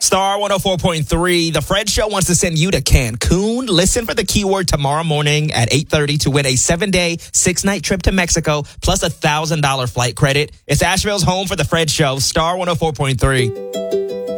Star 104.3. The Fred Show wants to send you to Cancun. Listen for the keyword tomorrow morning at 8:30 to win a 7-day, 6-night trip to Mexico plus $1,000 flight credit. It's Asheville's home for the Fred Show. Star 104.3.